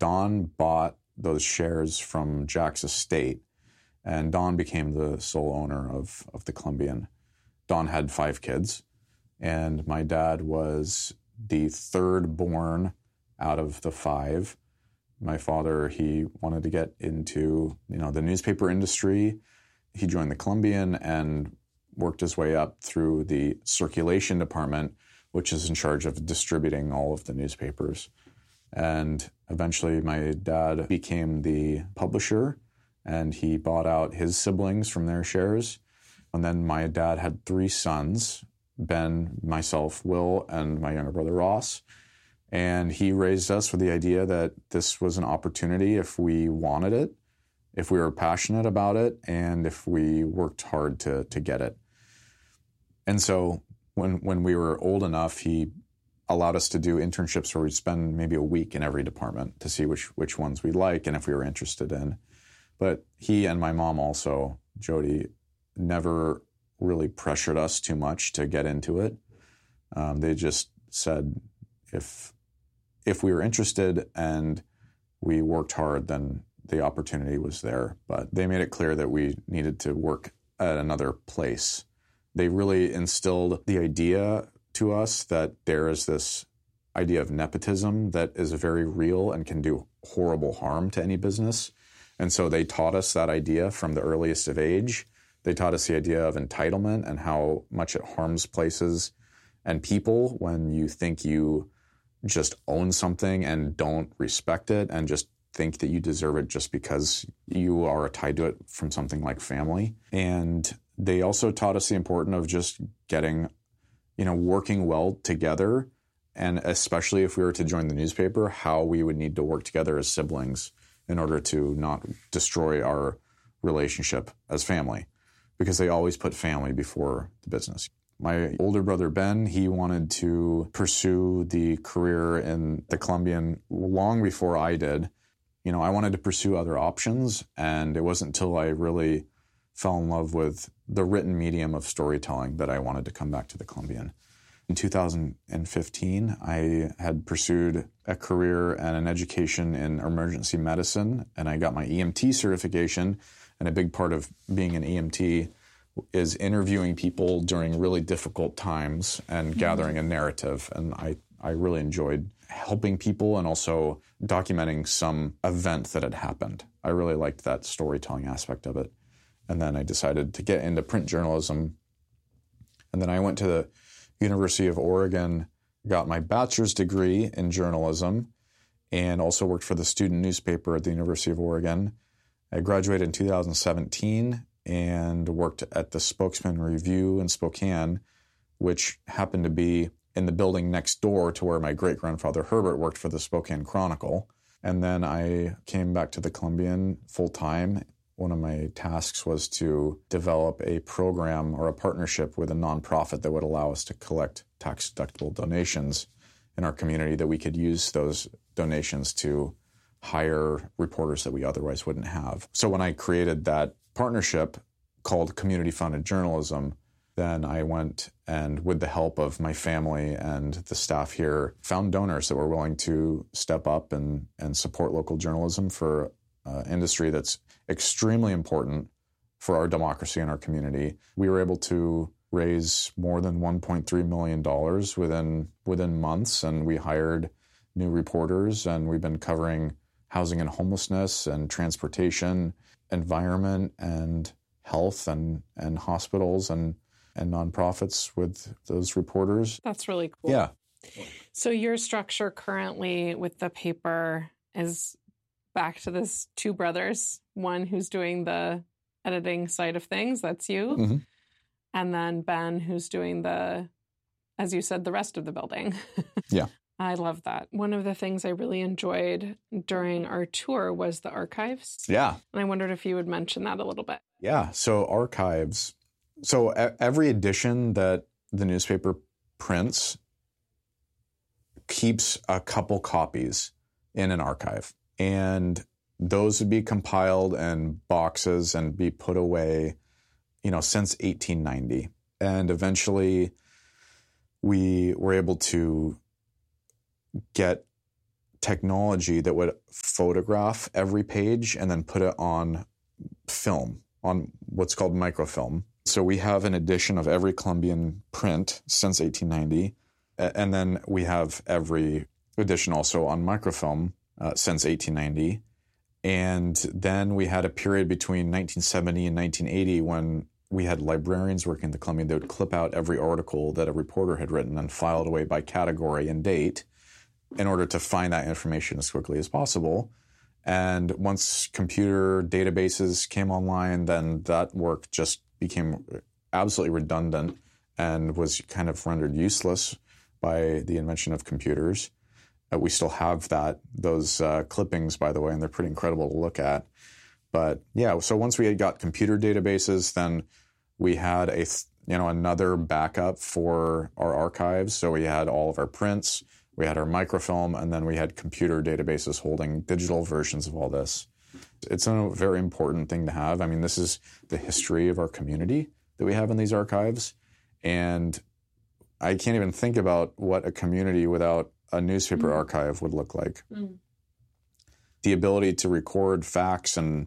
Don bought those shares from Jack's estate, and Don became the sole owner of the Columbian. Don had 5 kids, and my dad was the third born out of the 5. My father, he wanted to get into, the newspaper industry. He joined the Columbian and worked his way up through the circulation department, which is in charge of distributing all of the newspapers. And eventually my dad became the publisher, and he bought out his siblings from their shares. And then my dad had 3 sons, Ben, myself, Will, and my younger brother, Ross. And he raised us with the idea that this was an opportunity if we wanted it, if we were passionate about it, and if we worked hard to get it. And so when we were old enough, he allowed us to do internships where we'd spend maybe a week in every department to see which ones we like and if we were interested in. But he and my mom also, Jody, never really pressured us too much to get into it. They just said if we were interested and we worked hard, then the opportunity was there. But they made it clear that we needed to work at another place. They really instilled the idea to us that there is this idea of nepotism that is very real and can do horrible harm to any business. And so they taught us that idea from the earliest of age. They taught us the idea of entitlement and how much it harms places and people when you think you just own something and don't respect it and just think that you deserve it just because you are tied to it from something like family. And they also taught us the importance of just getting, working well together. And especially if we were to join the newspaper, how we would need to work together as siblings in order to not destroy our relationship as family, because they always put family before the business. My older brother, Ben, he wanted to pursue the career in the Columbian long before I did. I wanted to pursue other options, and it wasn't until I really fell in love with the written medium of storytelling that I wanted to come back to the Columbian. In 2015, I had pursued a career and an education in emergency medicine, and I got my EMT certification. And a big part of being an EMT is interviewing people during really difficult times and gathering a narrative. And I really enjoyed helping people and also documenting some event that had happened. I really liked that storytelling aspect of it. And then I decided to get into print journalism. And then I went to the University of Oregon, got my bachelor's degree in journalism, and also worked for the student newspaper at the University of Oregon. I graduated in 2017 and worked at the Spokesman Review in Spokane, which happened to be in the building next door to where my great-grandfather Herbert worked for the Spokane Chronicle. And then I came back to the Columbian full-time. One of my tasks was to develop a program or a partnership with a nonprofit that would allow us to collect tax-deductible donations in our community, that we could use those donations to hire reporters that we otherwise wouldn't have. So when I created that partnership called Community Funded Journalism, then I went and, with the help of my family and the staff here, found donors that were willing to step up and support local journalism for an industry that's extremely important for our democracy and our community. We were able to raise more than $1.3 million within months, and we hired new reporters, and we've been covering housing and homelessness and transportation, environment and health and hospitals and nonprofits with those reporters. That's really cool. Yeah. So your structure currently with the paper is back to this 2 brothers, one who's doing the editing side of things, that's you, Mm-hmm. and then Ben, who's doing the, as you said, the rest of the building. Yeah. I love that. One of the things I really enjoyed during our tour was the archives. Yeah. And I wondered if you would mention that a little bit. Yeah. So archives. So every edition that the newspaper prints keeps a couple copies in an archive. And those would be compiled in boxes and be put away, since 1890. And eventually we were able to get technology that would photograph every page and then put it on film, on what's called microfilm. So we have an edition of every Columbian print since 1890, and then we have every edition also on microfilm since 1890. And then we had a period between 1970 and 1980 when we had librarians working at the Columbian. They would clip out every article that a reporter had written and file it away by category and date in order to find that information as quickly as possible. And once computer databases came online, then that work just became absolutely redundant and was kind of rendered useless by the invention of computers. We still have those clippings, by the way, and they're pretty incredible to look at. But yeah, so once we had got computer databases, then we had another backup for our archives. So we had all of our prints, we had our microfilm, and then we had computer databases holding digital versions of all this. It's a very important thing to have. I mean, this is the history of our community that we have in these archives. And I can't even think about what a community without a newspaper archive would look like. The ability to record facts and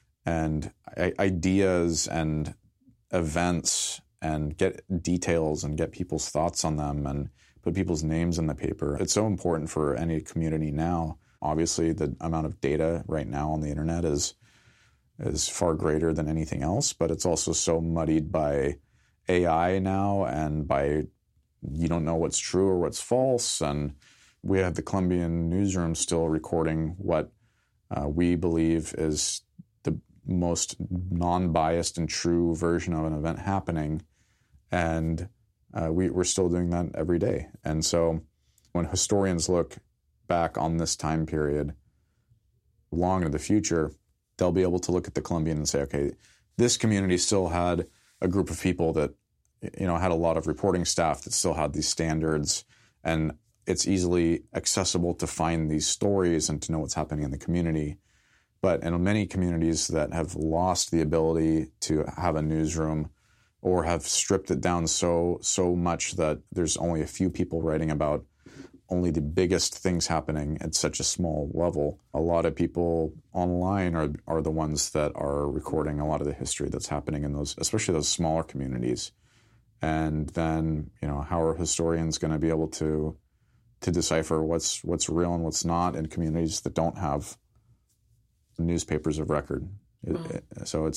ideas and events and get details and get people's thoughts on them and put people's names in the paper. It's so important for any community now. Obviously, the amount of data right now on the internet is far greater than anything else, but it's also so muddied by AI now and by you don't know what's true or what's false. And we have the Columbian newsroom still recording what we believe is the most non-biased and true version of an event happening. And we're still doing that every day. And so when historians look back on this time period long into the future, they'll be able to look at the Columbian and say, okay, this community still had a group of people that, had a lot of reporting staff that still had these standards, and it's easily accessible to find these stories and to know what's happening in the community. But in many communities that have lost the ability to have a newsroom or have stripped it down so much that there's only a few people writing about only the biggest things happening at such a small level, a lot of people online are the ones that are recording a lot of the history that's happening in those, especially those smaller communities. And then, how are historians going to be able to decipher what's real and what's not in communities that don't have newspapers of record? So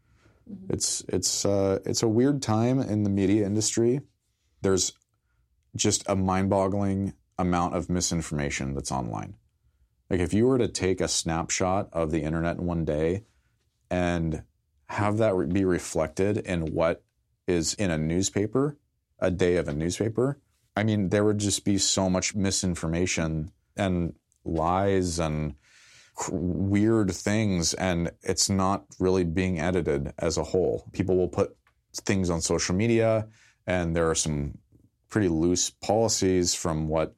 it's a weird time in the media industry. There's just a mind-boggling amount of misinformation that's online. Like if you were to take a snapshot of the internet in one day and have that be reflected in what is in a newspaper, a day of a newspaper, I mean, there would just be so much misinformation and lies and weird things, and it's not really being edited as a whole. People will put things on social media, and there are some pretty loose policies from what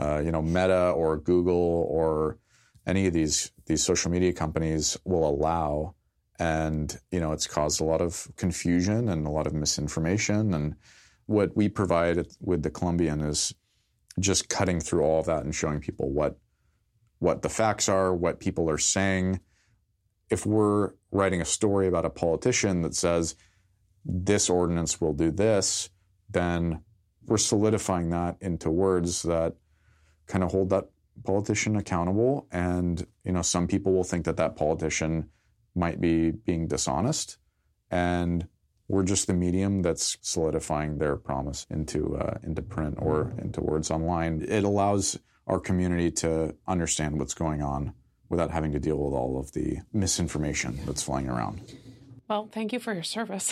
Meta or Google or any of these social media companies will allow. And, it's caused a lot of confusion and a lot of misinformation. And what we provide with the Columbian is just cutting through all of that and showing people what the facts are, what people are saying. If we're writing a story about a politician that says this ordinance will do this, then we're solidifying that into words that kind of hold that politician accountable. And, some people will think that politician might be being dishonest. And we're just the medium that's solidifying their promise into print or into words online. It allows our community to understand what's going on without having to deal with all of the misinformation that's flying around. Well, thank you for your service.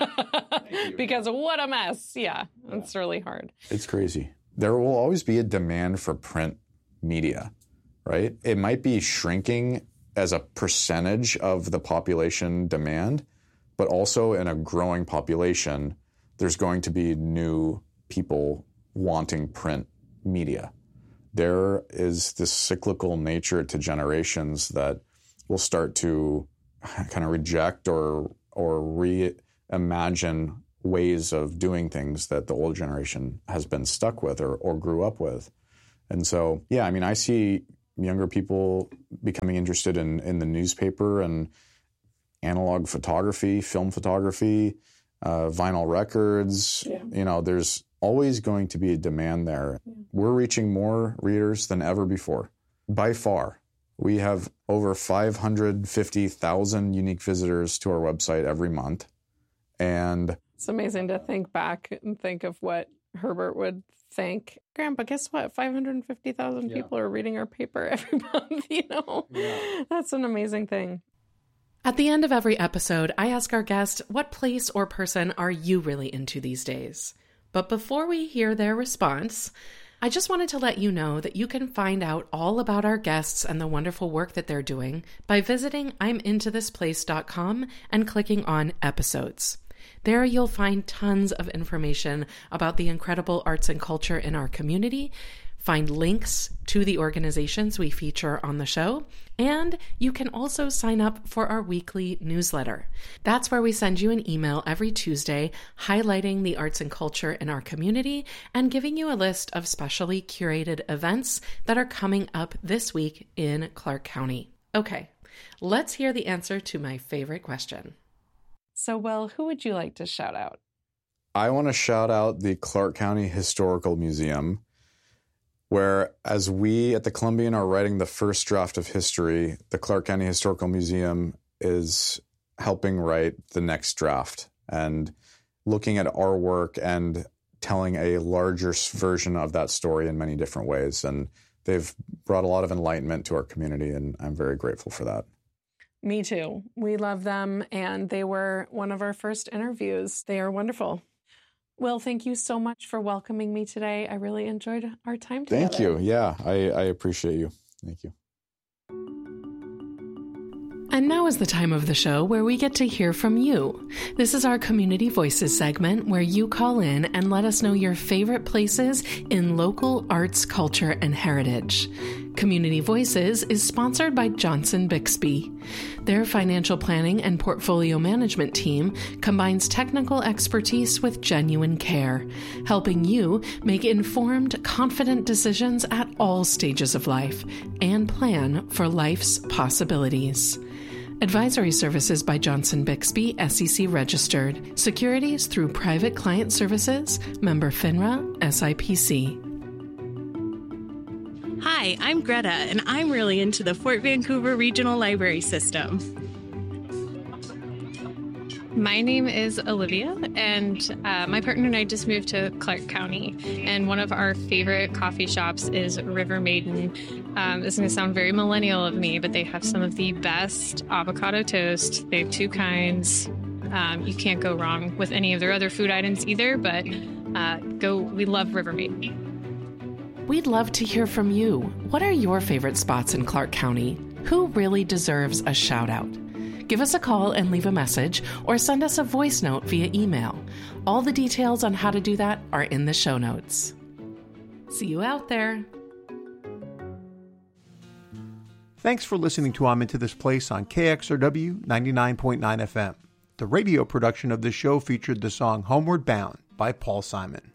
Because what a mess. Yeah, it's really hard. It's crazy. There will always be a demand for print media, right? It might be shrinking as a percentage of the population demand, but also in a growing population, there's going to be new people wanting print media. There is this cyclical nature to generations that will start to kind of reject or reimagine ways of doing things that the old generation has been stuck with or grew up with. And so, I see younger people becoming interested in the newspaper and analog photography, film photography, vinyl records. Yeah. There's always going to be a demand there. Yeah. We're reaching more readers than ever before, by far. We have over 550,000 unique visitors to our website every month. And it's amazing to think back and think of what Herbert would think. Grandpa, guess what? 550,000 people are reading our paper every month, Yeah. That's an amazing thing. At the end of every episode, I ask our guest, what place or person are you really into these days? But before we hear their response, I just wanted to let you know that you can find out all about our guests and the wonderful work that they're doing by visiting I'mIntoThisPlace.com and clicking on episodes. There you'll find tons of information about the incredible arts and culture in our community, find links to the organizations we feature on the show, and you can also sign up for our weekly newsletter. That's where we send you an email every Tuesday highlighting the arts and culture in our community and giving you a list of specially curated events that are coming up this week in Clark County. Okay, let's hear the answer to my favorite question. So, Will, who would you like to shout out? I want to shout out the Clark County Historical Museum, where as we at the Columbian are writing the first draft of history, the Clark County Historical Museum is helping write the next draft and looking at our work and telling a larger version of that story in many different ways. And they've brought a lot of enlightenment to our community, and I'm very grateful for that. Me too. We love them, and they were one of our first interviews. They are wonderful. Will, thank you so much for welcoming me today. I really enjoyed our time together. Thank you. Yeah, I appreciate you. Thank you. And now is the time of the show where we get to hear from you. This is our Community Voices segment where you call in and let us know your favorite places in local arts, culture, and heritage. Community Voices is sponsored by Johnson Bixby. Their financial planning and portfolio management team combines technical expertise with genuine care, helping you make informed, confident decisions at all stages of life and plan for life's possibilities. Advisory services by Johnson Bixby, SEC registered. Securities through Private Client Services, member FINRA, SIPC. Hi, I'm Greta, and I'm really into the Fort Vancouver Regional Library System. My name is Olivia, and my partner and I just moved to Clark County, and one of our favorite coffee shops is River Maiden. This is going to sound very millennial of me, but they have some of the best avocado toast. They have two kinds. You can't go wrong with any of their other food items either, but we love River Maiden. We'd love to hear from you. What are your favorite spots in Clark County? Who really deserves a shout out? Give us a call and leave a message, or send us a voice note via email. All the details on how to do that are in the show notes. See you out there. Thanks for listening to I'm Into This Place on KXRW 99.9 FM. The radio production of this show featured the song Homeward Bound by Paul Simon.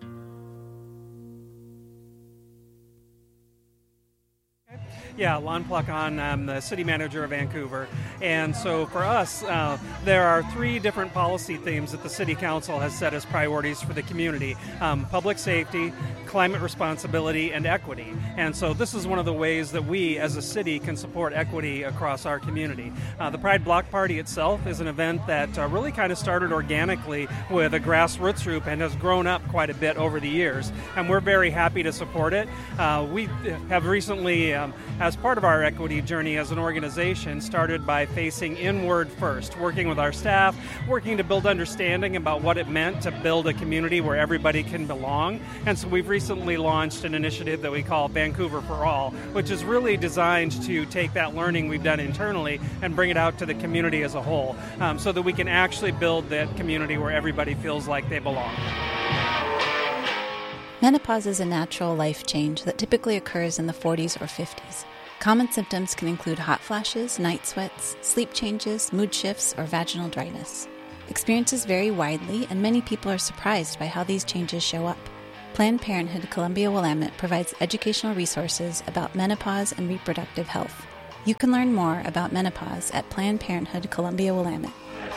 Yeah, Lon Pluckon. I'm the city manager of Vancouver. And so for us, there are three different policy themes that the city council has set as priorities for the community. Public safety, climate responsibility, and equity. And so this is one of the ways that we as a city can support equity across our community. The Pride Block Party itself is an event that really kind of started organically with a grassroots group and has grown up quite a bit over the years. And we're very happy to support it. We have recently, as part of our equity journey as an organization, started by facing inward first, working with our staff, working to build understanding about what it meant to build a community where everybody can belong. And so we've recently launched an initiative that we call Vancouver for All, which is really designed to take that learning we've done internally and bring it out to the community as a whole, so that we can actually build that community where everybody feels like they belong. Menopause is a natural life change that typically occurs in the 40s or 50s. Common symptoms can include hot flashes, night sweats, sleep changes, mood shifts, or vaginal dryness. Experiences vary widely, and many people are surprised by how these changes show up. Planned Parenthood Columbia Willamette provides educational resources about menopause and reproductive health. You can learn more about menopause at Planned Parenthood Columbia Willamette.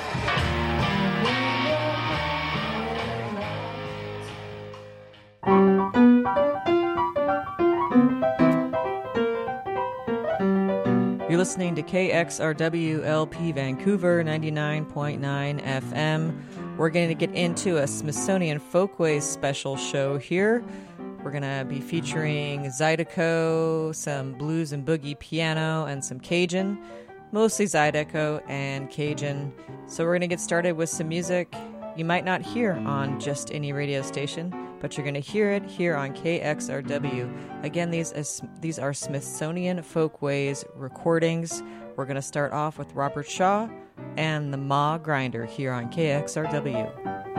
You're listening to KXRW-LP Vancouver 99.9 FM. We're going to get into a Smithsonian Folkways special show here. We're going to be featuring Zydeco, some blues and boogie piano, and some Cajun. Mostly Zydeco and Cajun. So we're going to get started with some music you might not hear on just any radio station, but you're going to hear it here on KXRW. Again, these are Smithsonian Folkways recordings. We're going to start off with Robert Shaw and the Ma Grinder here on KXRW.